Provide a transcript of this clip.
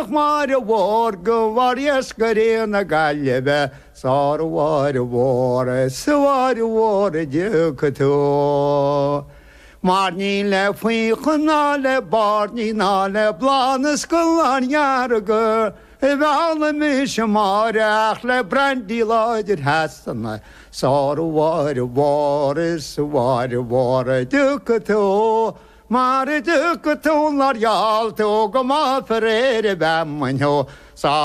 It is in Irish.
Mar war go varias garena galebe sar war swar war jukto Marni le fui khna barni na le blanes kulan yargo Eval mish marach le brandi lader hasana sar war swar jukto Mar dukto lar yalto go ma ferere bam